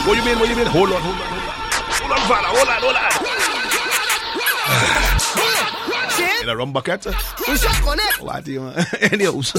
What you mean? Hold on, father. Hold on. In a rum bucket? What do you want? Anyhow.